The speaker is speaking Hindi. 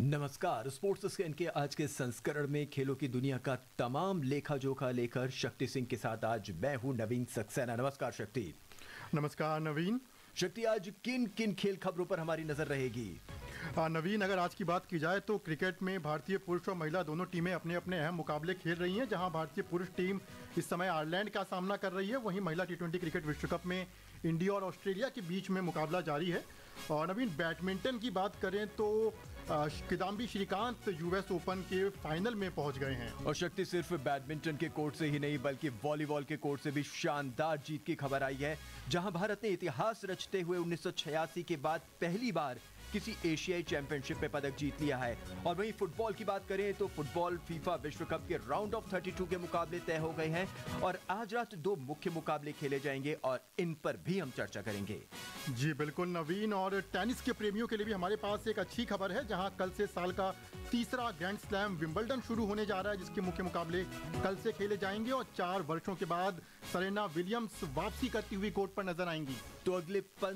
नमस्कार। स्पोर्ट्स स्कैन के आज के संस्करण में खेलों की दुनिया का तमाम लेखा जोखा लेकर शक्ति सिंह के साथ आज मैं हूं नवीन सक्सेना। नमस्कार शक्ति। नमस्कार नवीन। शक्ति, आज किन किन खेल खबरों पर हमारी नजर रहेगी? नवीन, अगर आज की बात की जाए तो क्रिकेट में भारतीय पुरुष और महिला दोनों टीमें अपने अपने अहम मुकाबले खेल रही हैं। जहां भारतीय पुरुष टीम इस समय आयरलैंड का सामना कर रही है, वहीं महिला टी20 क्रिकेट विश्व कप में इंडिया और ऑस्ट्रेलिया के बीच में मुकाबला जारी है। और नवीन, बैडमिंटन की बात करें तो किदाम्बी श्रीकांत यूएस ओपन के फाइनल में पहुंच गए हैं। और शक्ति, सिर्फ बैडमिंटन के कोर्ट से ही नहीं बल्कि वॉलीबॉल के कोर्ट से भी शानदार जीत की खबर आई है, जहां भारत ने इतिहास रचते हुए 1986 के बाद पहली बार किसी एशियाई चैंपियनशिप में पदक जीत लिया है। और वहीं फुटबॉल की बात करें तो फुटबॉल फीफा विश्व कप के राउंड ऑफ 32 के मुकाबले तय हो गए हैं और आज रात 2 मुख्य मुकाबले खेले जाएंगे और इन पर भी हम चर्चा करेंगे। जी बिल्कुल नवीन। और टेनिस के प्रेमियों के लिए भी हमारे पास एक अच्छी खबर है, जहां कल से साल का तीसरा ग्रैंड स्लैम विंबलडन शुरू होने जा रहा है, जिसके मुख्य मुकाबले कल से खेले जाएंगे और 4 वर्षों के बाद सेरेना विलियम्स वापसी करती हुई कोर्ट पर नजर आएंगी। तो अगले